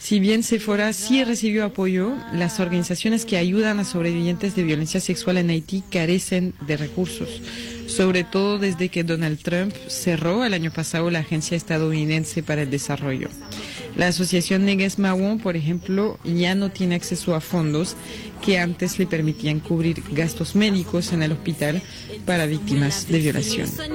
Si bien Sephora sí recibió apoyo, las organizaciones que ayudan a sobrevivientes de violencia sexual en Haití carecen de recursos, sobre todo desde que Donald Trump cerró el año pasado la Agencia Estadounidense para el Desarrollo. La asociación Negues Mawon, por ejemplo, ya no tiene acceso a fondos que antes le permitían cubrir gastos médicos en el hospital para víctimas de violación.